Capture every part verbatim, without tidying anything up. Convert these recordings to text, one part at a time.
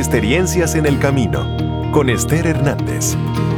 Experiencias en el Camino, con Esther Hernández.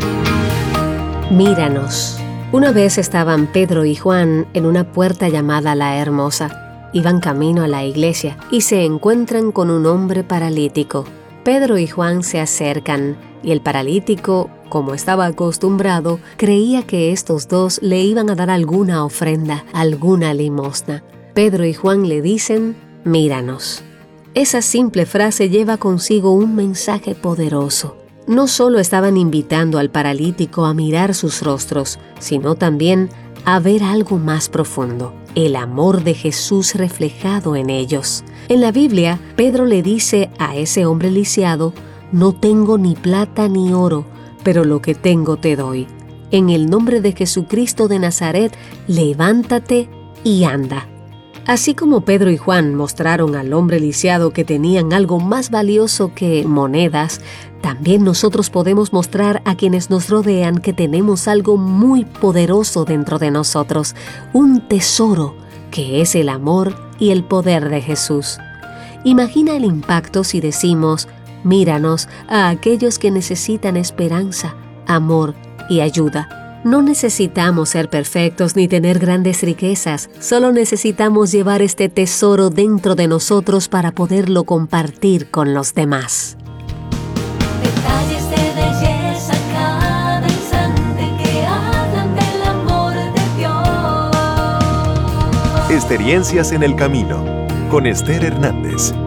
Míranos. Una vez estaban Pedro y Juan en una puerta llamada La Hermosa. Iban camino a la iglesia y se encuentran con un hombre paralítico. Pedro y Juan se acercan y el paralítico, como estaba acostumbrado, creía que estos dos le iban a dar alguna ofrenda, alguna limosna. Pedro y Juan le dicen: míranos. Esa simple frase lleva consigo un mensaje poderoso. No solo estaban invitando al paralítico a mirar sus rostros, sino también a ver algo más profundo: el amor de Jesús reflejado en ellos. En la Biblia, Pedro le dice a ese hombre lisiado: no tengo ni plata ni oro, pero lo que tengo te doy. En el nombre de Jesucristo de Nazaret, levántate y anda. Así como Pedro y Juan mostraron al hombre lisiado que tenían algo más valioso que monedas, también nosotros podemos mostrar a quienes nos rodean que tenemos algo muy poderoso dentro de nosotros, un tesoro que es el amor y el poder de Jesús. Imagina el impacto si decimos: míranos a aquellos que necesitan esperanza, amor y ayuda. No necesitamos ser perfectos ni tener grandes riquezas, solo necesitamos llevar este tesoro dentro de nosotros para poderlo compartir con los demás. Detalles de belleza cada instante que hablan del amor de Dios. Experiencias en el Camino, con Esther Hernández.